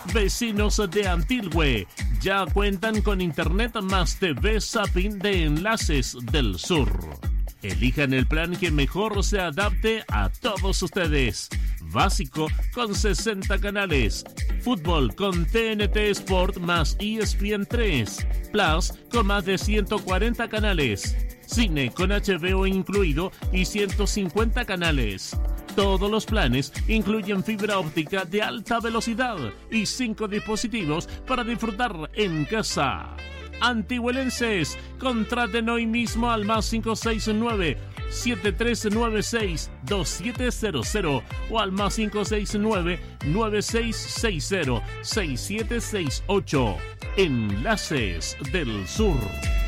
Vecinos de Antilhue ya cuentan con Internet más TV Zapping de Enlaces del Sur. Elijan el plan que mejor se adapte a todos ustedes. Básico con 60 canales. Fútbol con TNT Sport más ESPN 3. Plus con más de 140 canales. Cine con HBO incluido y 150 canales. Todos los planes incluyen fibra óptica de alta velocidad y 5 dispositivos para disfrutar en casa. Antihuelenses, contraten hoy mismo al más 569-7396-2700 o al más 569-9660-6768. Enlaces del Sur.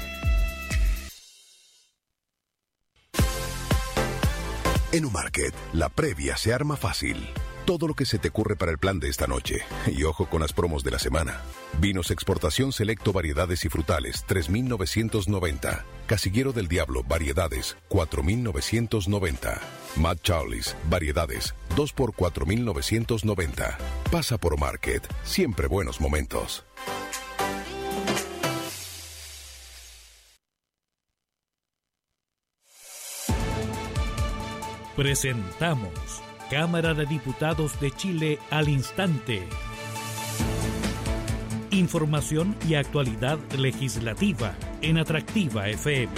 En Umarket, la previa se arma fácil. Todo lo que se te ocurre para el plan de esta noche. Y ojo con las promos de la semana. Vinos Exportación Selecto Variedades y Frutales, 3,990. Casillero del Diablo Variedades, 4,990. Mad Charlie's Variedades, 2 por 4,990. Pasa por Market, siempre buenos momentos. Presentamos Cámara de Diputados de Chile al instante. Información y actualidad legislativa en Atractiva FM.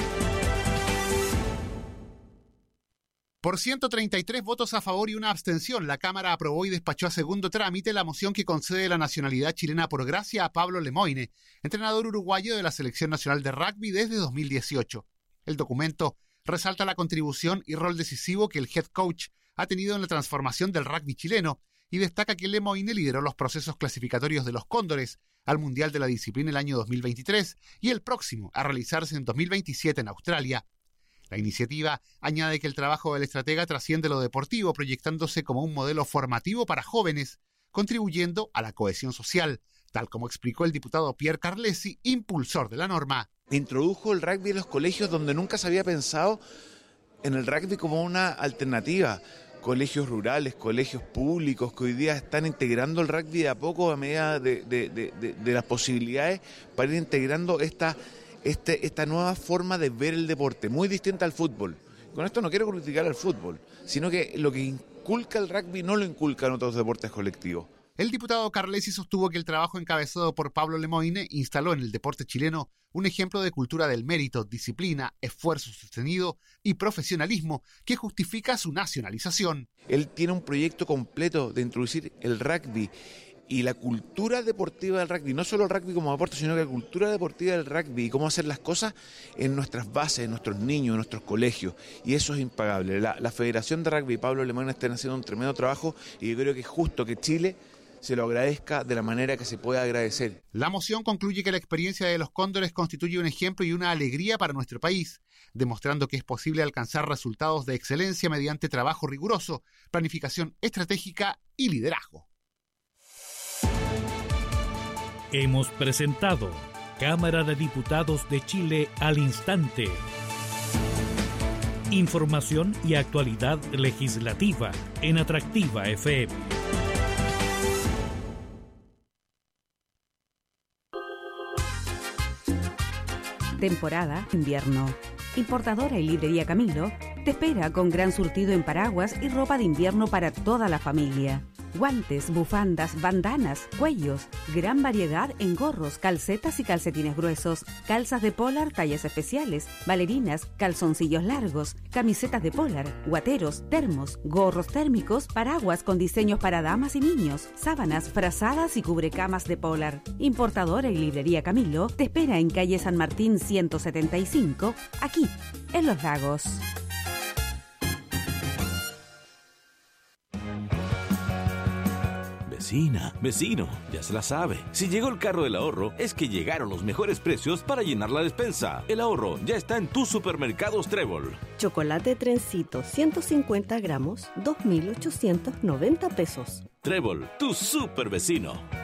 Por 133 votos a favor y una abstención, la Cámara aprobó y despachó a segundo trámite la moción que concede la nacionalidad chilena por gracia a Pablo Lemoine, entrenador uruguayo de la Selección Nacional de Rugby desde 2018. El documento resalta la contribución y rol decisivo que el head coach ha tenido en la transformación del rugby chileno y destaca que Lemoine lideró los procesos clasificatorios de los Cóndores al Mundial de la disciplina el año 2023 y el próximo a realizarse en 2027 en Australia. La iniciativa añade que el trabajo del estratega trasciende lo deportivo, proyectándose como un modelo formativo para jóvenes, contribuyendo a la cohesión social, tal como explicó el diputado Pierre Carlesi, impulsor de la norma. Introdujo el rugby en los colegios donde nunca se había pensado en el rugby como una alternativa. Colegios rurales, colegios públicos que hoy día están integrando el rugby de a poco a medida de las posibilidades para ir integrando esta nueva forma de ver el deporte, muy distinta al fútbol. Con esto no quiero criticar al fútbol, sino que lo que inculca el rugby no lo inculcan otros deportes colectivos. El diputado Carlesi sostuvo que el trabajo encabezado por Pablo Lemoine instaló en el deporte chileno un ejemplo de cultura del mérito, disciplina, esfuerzo sostenido y profesionalismo que justifica su nacionalización. Él tiene un proyecto completo de introducir el rugby y la cultura deportiva del rugby, no solo el rugby como deporte, sino que la cultura deportiva del rugby y cómo hacer las cosas en nuestras bases, en nuestros niños, en nuestros colegios, y eso es impagable. La Federación de Rugby y Pablo Lemoine están haciendo un tremendo trabajo y yo creo que es justo que Chile se lo agradezca de la manera que se puede agradecer. La moción concluye que la experiencia de los Cóndores constituye un ejemplo y una alegría para nuestro país, demostrando que es posible alcanzar resultados de excelencia mediante trabajo riguroso, planificación estratégica y liderazgo. Hemos presentado Cámara de Diputados de Chile al instante. Información y actualidad legislativa en Atractiva FM. Temporada invierno. Importadora y librería Camilo te espera con gran surtido en paraguas y ropa de invierno para toda la familia. Guantes, bufandas, bandanas, cuellos, gran variedad en gorros, calcetas y calcetines gruesos, calzas de polar tallas especiales, bailarinas, calzoncillos largos, camisetas de polar, guateros, termos, gorros térmicos, paraguas con diseños para damas y niños, sábanas, frazadas y cubrecamas de polar. Importadora y librería Camilo te espera en calle San Martín 175, aquí, en Los Lagos. Vecina, vecino, ya se la sabe. Si llegó el carro del ahorro, es que llegaron los mejores precios para llenar la despensa. El ahorro ya está en tus supermercados Trébol. Chocolate Trencito, 150 gramos, 2,890 pesos. Trébol, tu super vecino.